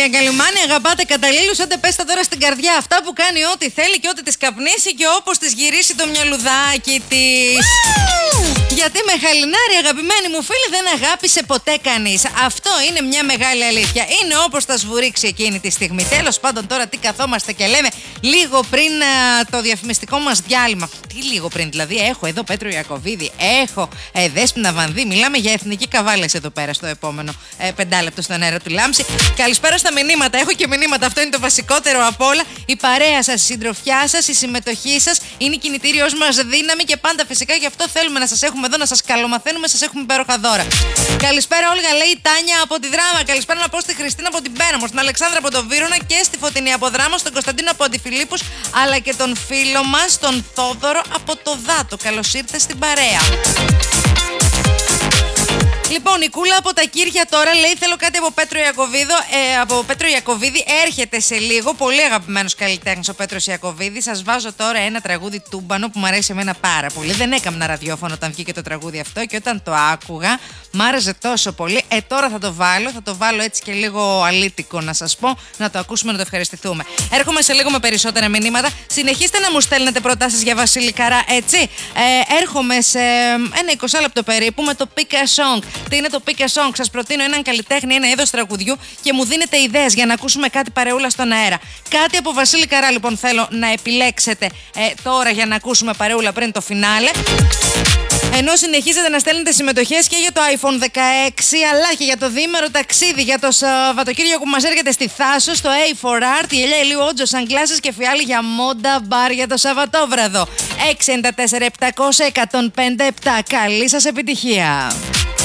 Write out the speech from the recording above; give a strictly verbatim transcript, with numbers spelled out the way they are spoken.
Καλημάνια, καλημάνια, αγαπάτε καταλήλους, άντε πες τα τώρα στην καρδιά. Αυτά που κάνει ό,τι θέλει και ό,τι της καπνίσει και όπως της γυρίσει το μυαλουδάκι της. Γιατί με χαλινάρι, αγαπημένοι μου φίλοι, δεν αγάπησε ποτέ κανείς. Αυτό είναι μια μεγάλη αλήθεια. Είναι όπως τα σβουρίξει εκείνη τη στιγμή. Τέλος πάντων, τώρα τι καθόμαστε και λέμε λίγο πριν α, το διαφημιστικό μας διάλειμμα. Τι λίγο πριν, δηλαδή, έχω εδώ Πέτρο Ιακωβίδη, έχω ε, Δέσποινα Βανδύ. Μιλάμε για εθνική καβάλες εδώ πέρα στο επόμενο ε, πεντάλεπτο στον αέρα του Λάμψη. Καλησπέρα στα μηνύματα. Έχω και μηνύματα. Αυτό είναι το βασικότερο απ' όλα. Η παρέα σας, η συντροφιά σας, η συμμετοχή σας είναι η κινητήριος μας δύναμη και πάντα φυσικά γι' αυτό θέλουμε να σας έχουμε εδώ, να σας καλομαθαίνουμε, σας έχουμε υπέροχα δώρα. Καλησπέρα, Όλγα, λέει η Τάνια από τη Δράμα. Καλησπέρα να πω στη Χριστίνα από την Πέναμο, στην Αλεξάνδρα από το Βύρωνα και στη Φωτεινή από Δράμα, στον Κωνσταντίνο από Αντιφιλίππους, αλλά και τον φίλο μας, τον Θόδωρο από το Δάτο. Καλώς ήρθε στην παρέα. Λοιπόν, η Κούλα από τα Κύρια τώρα λέει: θέλω κάτι από Πέτρο Ιακωβίδο. Ε, από Πέτρο Ιακωβίδη έρχεται σε λίγο. Πολύ αγαπημένος καλλιτέχνης ο Πέτρος Ιακωβίδης. Σας βάζω τώρα ένα τραγούδι τούμπανο που μου αρέσει εμένα πάρα πολύ. Δεν έκανα ραδιόφωνο όταν βγήκε το τραγούδι αυτό και όταν το άκουγα, μ' άρεσε τόσο πολύ. Ε, τώρα θα το βάλω. Θα το βάλω έτσι και λίγο αλήτικο να σας πω. Να το ακούσουμε, να το ευχαριστηθούμε. Έρχομαι σε λίγο με περισσότερα μηνύματα. Συνεχίστε να μου στέλνετε προτάσεις για Βασίλη Καρά, έτσι. Ε, έρχομαι σε ένα είκοσι λεπτό περίπου με το Pick a Song. Τι είναι το Pick a Song? Σας προτείνω έναν καλλιτέχνη, ένα είδος τραγουδιού και μου δίνετε ιδέες για να ακούσουμε κάτι παρεούλα στον αέρα. Κάτι από Βασίλη Καρά λοιπόν θέλω να επιλέξετε ε, τώρα για να ακούσουμε παρεούλα πριν το φινάλε. Ενώ συνεχίζετε να στέλνετε συμμετοχές και για το άιφον δεκαέξι αλλά και για το διήμερο ταξίδι για το Σαββατοκύριακο που μας έρχεται στη Θάσο, στο έι φορ αρ, τη Ελιά Ηλίου, Ότζο, Σαγκλάσες και φιάλι για μόντα μπαρ για το Σαββατόβραδο. έξι εννιά τέσσερα επτακόσια εκατόν πενήντα επτά. Καλή σας επιτυχία!